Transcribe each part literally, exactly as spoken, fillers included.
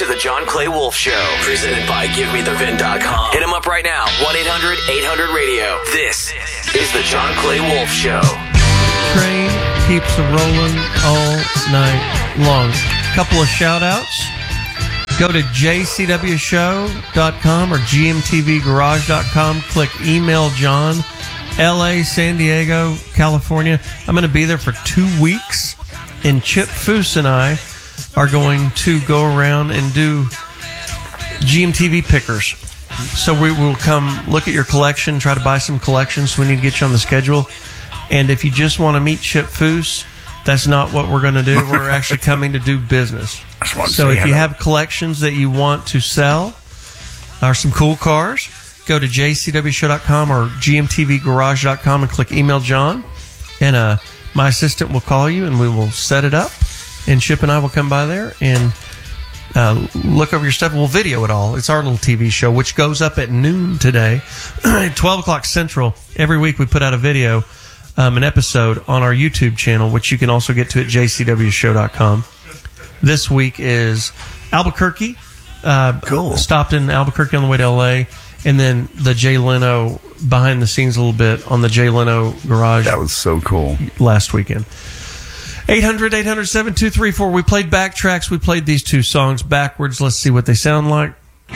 to the John Clay Wolf Show, presented by Give Me The Vin dot com. Hit him up right now, one eight hundred eight hundred radio. This is the John Clay Wolf Show. Train keeps rolling all night long. Couple of shout-outs. Go to J C W show dot com or G M T V garage dot com. Click Email John. L A, San Diego, California. I'm going to be there for two weeks. And Chip Foose and I are going to go around and do G M T V pickers. So we will come look at your collection, try to buy some collections. So we need to get you on the schedule. And if you just want to meet Chip Foose, that's not what we're going to do. We're actually coming to do business. So if you have collections that you want to sell or some cool cars, go to J C W show dot com or G M T V garage dot com and click Email John. And uh, my assistant will call you and we will set it up. And Chip and I will come by there and uh, look over your stuff. We'll video it all. It's our little T V show, which goes up at noon today, twelve o'clock Central. Every week we put out a video. Um, an episode on our YouTube channel, which you can also get to at J C W show dot com. This week is Albuquerque. Uh, cool. Stopped in Albuquerque on the way to L A. And then the Jay Leno behind the scenes a little bit on the Jay Leno garage. That was so cool. Last weekend. eight hundred eight hundred seven two three four. We played backtracks. We played these two songs backwards. Let's see what they sound like.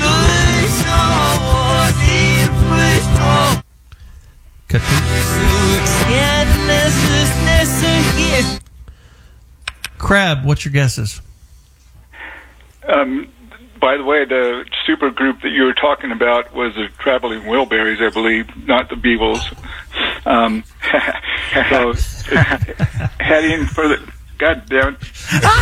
Cut Crab, what's your guesses? Um, by the way, the super group that you were talking about was the Traveling Wilburys, I believe, not the Beatles. Um, so, heading for the... God damn it.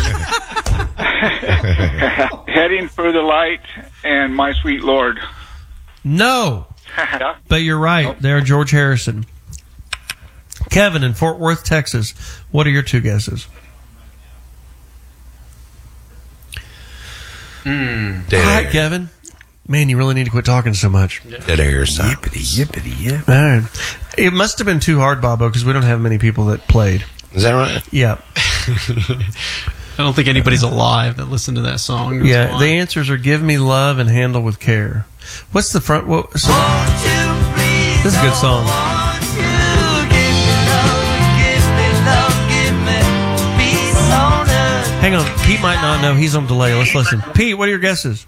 Heading for the Light and My Sweet Lord. No. But you're right. Oh. They're George Harrison. Kevin in Fort Worth, Texas. What are your two guesses? Mm, Hi, Kevin. Man, you really need to quit talking so much. Dead air sound. Yippity, yippity, yip. All right. It must have been too hard, Bobo, because we don't have many people that played. Is that right? Yeah. I don't think anybody's alive that listened to that song. Yeah, fun. The answers are Give Me Love and Handle With Care. What's the front? What, so, this is a good song. Hang on, Pete might not know. He's on delay. Let's listen. Pete, what are your guesses?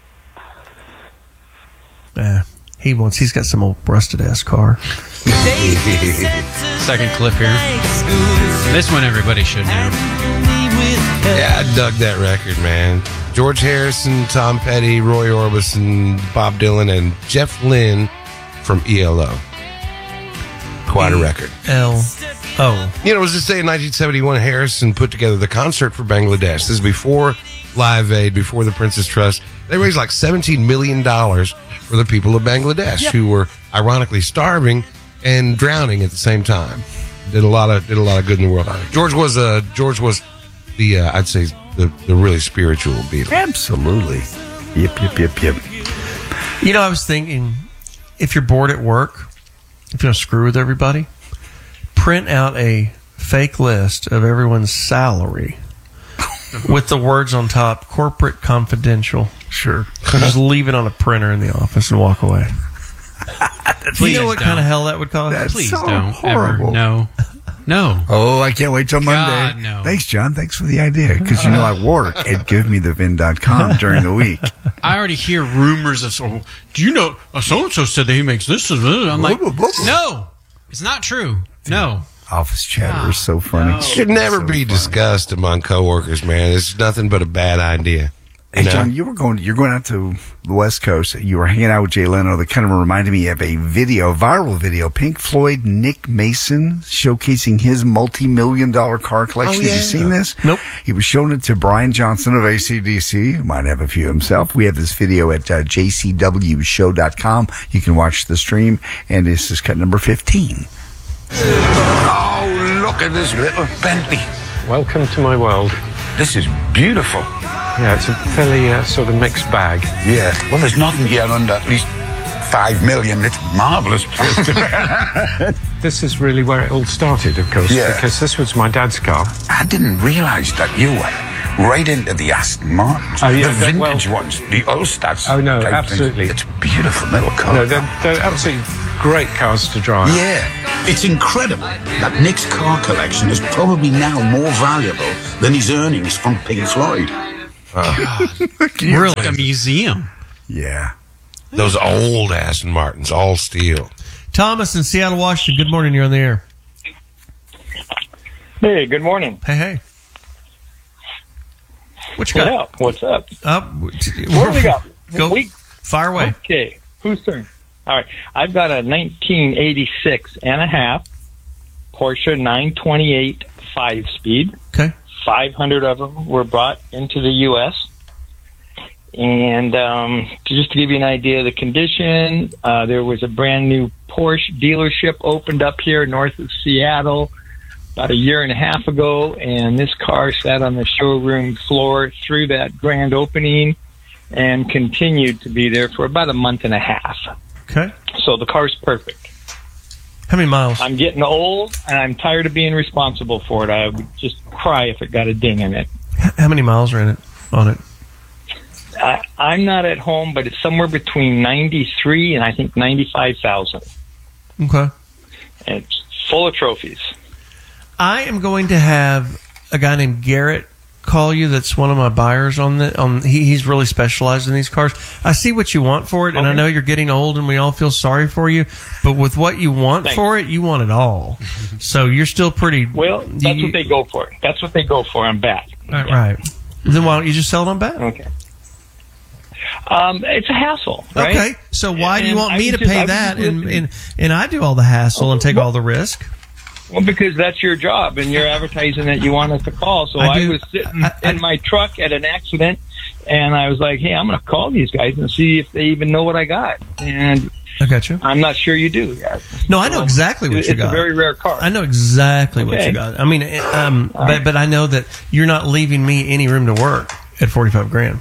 Uh, he wants. He's got some old rusted ass car. Second clip here. This one everybody should know. Yeah, I dug that record, man. George Harrison, Tom Petty, Roy Orbison, Bob Dylan, and Jeff Lynne from E L O. Quite a record. L O. You know, it was just saying in nineteen seventy-one, Harrison put together the concert for Bangladesh. This is before Live Aid, before the Princess Trust. They raised like seventeen million dollars for the people of Bangladesh, yep. who were ironically starving and drowning at the same time. Did a lot of did a lot of good in the world. George was uh, George was the uh, I'd say the, the really spiritual Beatle. Absolutely. Yep, yep, yep, yep. You know, I was thinking, if you're bored at work, if you don't screw with everybody, print out a fake list of everyone's salary with the words on top, corporate confidential. Sure. And just leave it on a printer in the office and walk away. Please you know what don't. kind of hell that would cause? That's Please so don't horrible. ever. No. No. Oh, I can't wait till Monday. God, no. Thanks, John. Thanks for the idea. Because, you know, I work at Give Me The Vin dot com during the week. I already hear rumors of, oh, do you know, uh, so-and-so said that he makes this. I'm like, no, it's not true. No. Office chatter is so funny. No. It should never so be funny. discussed among coworkers, man. It's nothing but a bad idea. Hey, know? John, you were going, you're going out to the West Coast. You were hanging out with Jay Leno. That kind of reminded me of a video, viral video. Pink Floyd, Nick Mason, showcasing his multi-million dollar car collection. Oh, yeah. Have you seen this? Nope. He was showing it to Brian Johnson of A C D C, who might have a few himself. We have this video at uh, J C W show dot com. You can watch the stream, and this is cut number fifteen. Oh, look at this little Bentley. Welcome to my world. This is beautiful. Yeah, it's a fairly uh, sort of mixed bag. Yeah, well, there's nothing here under at least five million. It's marvellous. This is really where it all started, of course, Yeah. because this was my dad's car. I didn't realise that you were right into the Aston Martins. Oh, yeah, the that- vintage well- ones, the Ulstats. Oh, no, type absolutely. things. It's a beautiful little car. No, they're, they're absolutely great cars to drive. Yeah, it's incredible that Nick's car collection is probably now more valuable than his earnings from Pink Floyd. Really? Like a museum. Yeah. Those old Aston Martins, all steel. Thomas in Seattle, Washington. Good morning. You're on the air. Hey, good morning. Hey, hey. What you What got? up? What's up? Up. What do we got? Go. We, Fire away. okay. Whose turn? All right. I've got a nineteen eighty-six and a half Porsche nine twenty-eight five-speed. Okay. five hundred of them were brought into the U S And um, just to give you an idea of the condition, uh, there was a brand new Porsche dealership opened up here north of Seattle about a year and a half ago, and this car sat on the showroom floor through that grand opening and continued to be there for about a month and a half. Okay. So the car's perfect. How many miles? I'm getting old, and I'm tired of being responsible for it. I would just cry if it got a ding in it. H- How many miles are in it? On it? I, I'm not at home, but it's somewhere between ninety-three and I think ninety-five thousand. Okay. And it's full of trophies. I am going to have a guy named Garrett call you. That's one of my buyers on the on. He, he's really specialized in these cars. I see what you want for it, and I Okay. know you're getting old, and we all feel sorry for you. But with what you want Thanks. for it, you want it all. So you're still pretty Well, that's you- what they go for. That's what they go for on bat. Right, right. Then why don't you just sell it on back? Okay. Um, it's a hassle, right? Okay. So why do you And want I me was to just- I pay was that, just and, listening. and and I do all the hassle and take all the risk? Well, because that's your job, and you're advertising that you want us to call. So I I, do- was sitting I- I- in my truck at an accident, and I was like, hey, I'm going to call these guys and see if they even know what I got. And I got you. I'm not sure you do yet. No, I know exactly what It's you a got. very rare car. I know exactly what Okay. you got. I mean, um, but but I know that you're not leaving me any room to work at forty-five grand.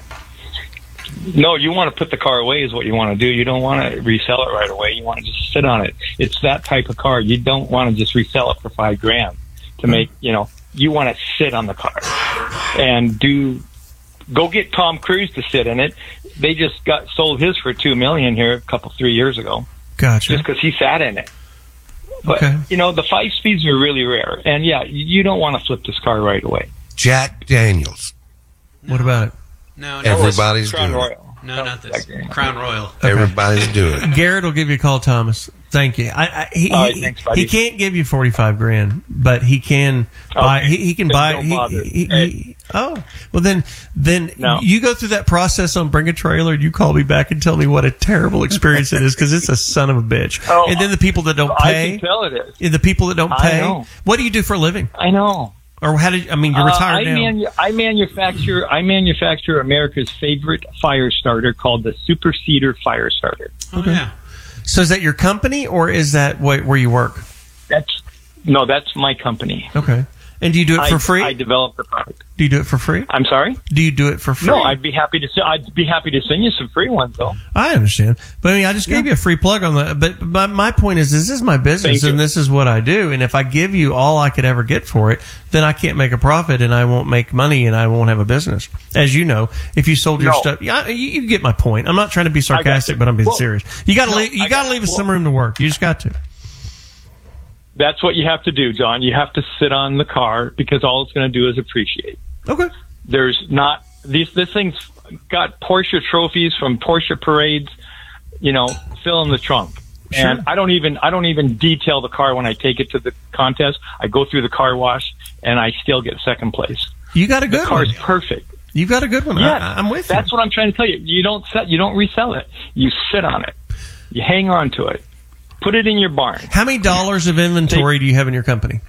No, you want to put the car away is what you want to do. You don't want to resell it right away. You want to just sit on it. It's that type of car. You don't want to just resell it for five grand to make, you know, you want to sit on the car and do, go get Tom Cruise to sit in it. They just got sold his for two million here a couple, three years ago. Gotcha. Just because he sat in it. But, Okay. you know, the five speeds are really rare. And yeah, you don't want to flip this car right away. Jack Daniels. What about it? No, no, Everybody's Crown doing it. Royal. no, not this. Crown Royal. Everybody's doing it. Garrett will give you a call, Thomas. Thank you. I, I, he, All right, he, thanks, buddy. he can't give you forty-five grand, but he can buy. Okay. He, he can Then buy. don't He, bother. he, Hey. he- oh, well then, then No. you go through that process on Bring a Trailer. You call me back and tell me what a terrible experience it is because it's a son of a bitch. Oh, and then the people that don't I pay, can tell it is. the people that don't I pay. know. What do you do for a living? I know. Or how did I mean? You're Uh, retired I, now. manu- I manufacture I manufacture America's favorite fire starter called the Super Cedar Fire Starter. Oh, yeah. So is that your company or is that wh- where you work? That's no, that's my company. Okay. And do you do it I, for free? I developed the product. do you do it for free? I'm sorry. Do you do it for free? No, I'd be happy to. s- I'd be happy to send you some free ones though. I understand, but I mean, I just gave you a free plug on that. But my, my point is, this is my business, Thank you. and this is what I do. And if I give you all I could ever get for it, then I can't make a profit, and I won't make money, and I won't have a business. As you know, if you sold your No. stuff, yeah, you, you get my point. I'm not trying to be sarcastic, you. but I'm being Well, serious. You got to no, leave. You I got to got- leave us well- some room to work. You just got to. That's what you have to do, John. You have to sit on the car because all it's going to do is appreciate. Okay. There's not these. This thing's got Porsche trophies from Porsche parades. You know, fill in the trunk. Sure. And I don't even I don't even detail the car when I take it to the contest. I go through the car wash and I still get second place. You got a The good car's one. perfect. You got a good one. Yeah, I, I'm with you. That's what I'm trying to tell you. You don't set, you don't resell it. You sit on it. You hang on to it. Put it in your barn. How many dollars of inventory do you have in your company?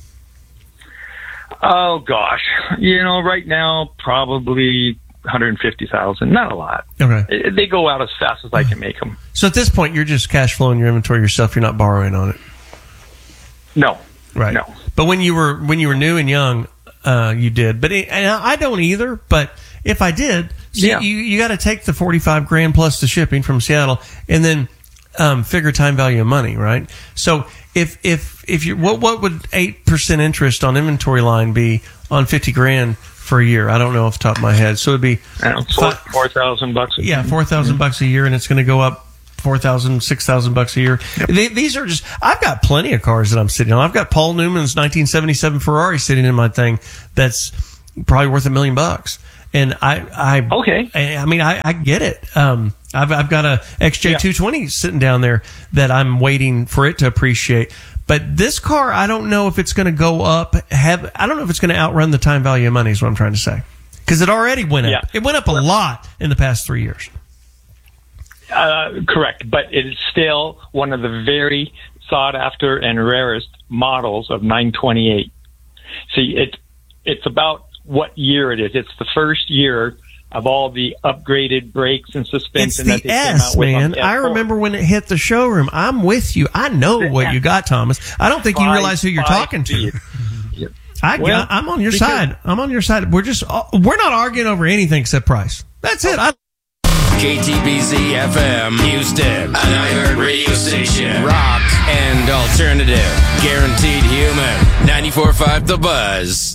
Oh gosh, you know, right now probably one hundred fifty thousand. Not a lot. Okay. They go out as fast as I can make them. So at this point, you're just cash flowing your inventory yourself. You're not borrowing on it. No, Right. no. But when you were when you were new and young, uh, you did. But it, and I don't either. But if I did, see, Yeah. you you got to take the forty five grand plus the shipping from Seattle, and then um, figure time value of money, right? So if if if you what what would eight percent interest on inventory line be on fifty grand for a year. I don't know off the top of my head. So it'd be Uh, four four thousand bucks. a yeah, year. four thousand bucks a year, and it's going to go up four thousand, six thousand bucks a year. They, these are just. I've got plenty of cars that I'm sitting on. I've got Paul Newman's nineteen seventy-seven Ferrari sitting in my thing. That's probably worth a million bucks. And I, I, Okay. I, I mean, I, I get it. Um, I've, I've got a X J two twenty sitting down there that I'm waiting for it to appreciate. But this car, I don't know if it's going to go up. Have I don't know if it's going to outrun the time value of money. Is what I'm trying to say. Because it already went up. Yeah. It went up a lot in the past three years. Uh, correct, but it is still one of the very sought after and rarest models of nine twenty-eight. See, it it's about what year it is. It's the first year of all the upgraded brakes and It's suspension the that they came S, out with. on man. the I S four. remember when it hit the showroom. I'm with you. I know what you got, Thomas. I don't think you Five- realize who you're five talking to. speed. I, Well, I'm on your because- side. I'm on your side. We're just we're not arguing over anything except price. That's it. I, K T B Z F M, Houston, an iHeart radio station. Rock and alternative. Guaranteed human. ninety-four point five The Buzz.